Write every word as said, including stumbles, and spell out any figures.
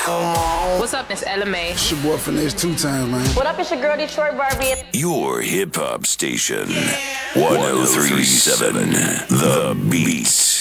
What's up, it's Ella May. It's your boy Finesse two times, man. What up, it's your girl Detroit Barbie. Your hip hop station, one oh three point seven The Beat.